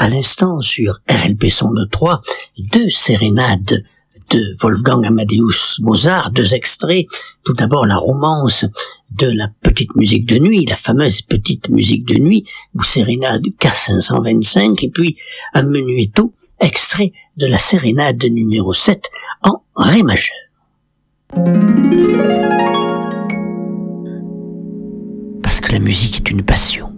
à l'instant sur RLP 102.3 deux sérénades de Wolfgang Amadeus Mozart, deux extraits. Tout d'abord la romance de la petite musique de nuit, la fameuse petite musique de nuit, ou sérénade K525, et puis un menuetto, extrait de la sérénade numéro 7 en Ré majeur. Parce que la musique est une passion.